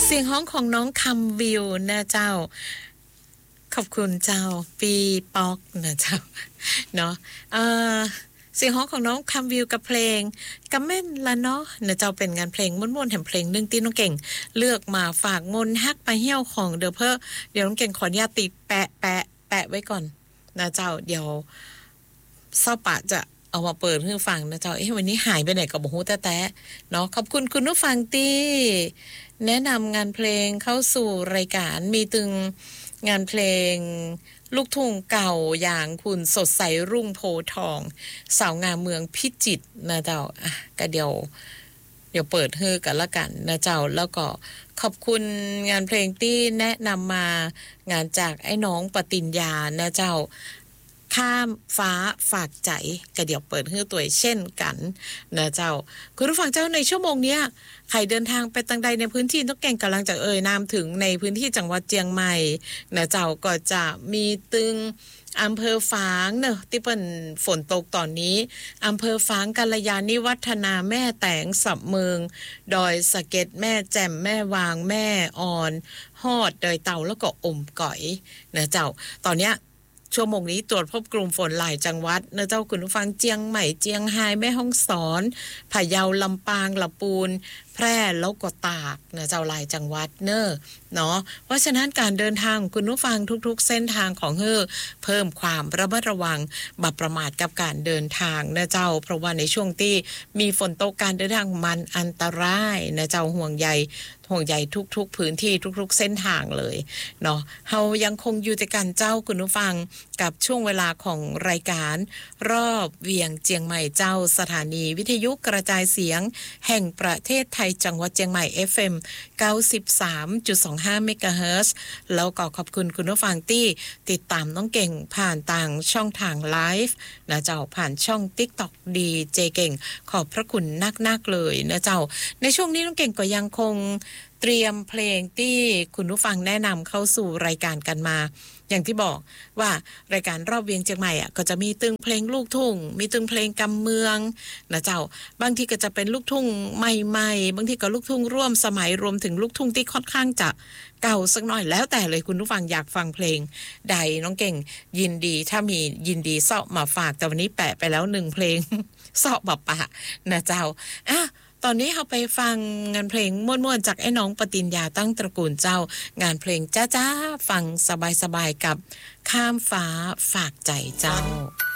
เสียงฮ้องของน้องคำวิวนะเจ้าขอบคุณเจ้าปีป๊อกนะเจ้าเนาะเสียงฮ้องของน้องคำวิวกับเพลงกำแม่นละเนาะนะเจ้าเป็นงานเพลงม่วนๆแถมเพลงนึงที่น้องเก่งเลือกมาฝากมนฮักไปเหี่ยวของเดี๋ยวน้องเก่งขออนุญาตติดแปะไว้ก่อนนะเจ้าเดี๋ยวเศร้าปะจะเอามาเปิดให้ฟังนะเจ้าวันนี้หายไปไหนก็บ่ฮู้แต่เนาะขอบคุณคุณผู้ฟังที่แนะนำงานเพลงเข้าสู่รายการมีตึงงานเพลงลูกทุ่งเก่าอย่างคุณสดใสรุ่งโพทองสาวงามเมืองพิจิตรนะเจ้าก็เดี๋ยวเปิดให้กันละกันนะเจ้าแล้วก็ขอบคุณงานเพลงที่แนะนำมางานจากไอ้น้องปติญญานะเจ้าข้ามฟ้าฝากใจก็เดี๋ยวเปิดให้ตัวเช่นกันนะเจ้าคุณผู้ฟังเจ้าในชั่วโมงเนี้ยใครเดินทางไปทางใดในพื้นที่นกแก่งกำลังจะนามถึงในพื้นที่จังหวัดเชียงใหม่นะเจ้าก็จะมีตึงอำเภอฝางเนอะที่เป็นฝนตกตอนนี้อำเภอฝางกัลยาณิวัฒนาแม่แตงสับเมืองดอยสะเก็ดแม่แจ่มแม่วางแม่อ่อนฮอดดอยเต่าแล้วก็อมก๋อยนะเจ้าตอนเนี้ยชั่วโมงนี้ตรวจพบกลุ่มฝนหลายจังหวัดนะเจ้าคุณผู้ฟังเจียงใหม่เจียงไฮ้แม่ฮ่องสอนพะเยาลำปางลำพูนแพร่แล้วก็ตากนะเจ้าหลายจังหวัดเนาะเพราะฉะนั้นการเดินทางคุณผู้ฟังทุกๆเส้นทางของเพิ่มความระมัดระวังบัประมาทกับการเดินทางนะเจ้าเพราะว่าในช่วงที่มีฝนตกการเดินทางมันอันตรายนะเจ้าห่วงใยทุกๆพื้นที่ทุกๆเส้นทางเลยเนาะเฮายังคงอยู่ในกันเจ้าคุณผู้ฟังกับช่วงเวลาของรายการรอบเวียงเจียงใหม่เจ้าสถานีวิทยุกระจายเสียงแห่งประเทศไทยจังหวัดเชียงใหม่ FM 93.25 เมกะเฮิรตซ์แล้วก็ขอบคุณคุณผู้ฟังที่ติดตามน้องเก่งผ่านต่างช่องทางไลฟ์นะเจ้าผ่านช่อง TikTok ดีเจเก่งขอบพระคุณนักๆเลยนะเจ้าในช่วงนี้น้องเก่งก็ยังคงเตรียมเพลงที่คุณผู้ฟังแนะนำเข้าสู่รายการกันมาอย่างที่บอกว่ารายการรอบเวียงเชียงใหม่ก็จะมีตึงเพลงลูกทุ่งมีตึงเพลงกำเมืองนะเจ้าบางทีก็จะเป็นลูกทุ่งใหม่ๆบางทีก็ลูกทุ่งร่วมสมัยรวมถึงลูกทุ่งที่ค่อนข้างจะเก่าสักหน่อยแล้วแต่เลยคุณผู้ฟังอยากฟังเพลงใดน้องเก่งยินดีถ้ามียินดีเสาะมาฝากแต่วันนี้แปะไปแล้ว1เพลงเสาะมาปะนะเจ้าตอนนี้เราไปฟังงานเพลงม่วนๆจากไอ้น้องปติญญาตั้งตระกูลเจ้างานเพลงจ้าๆฟังสบายๆกับข้ามฟ้าฝากใจเจ้า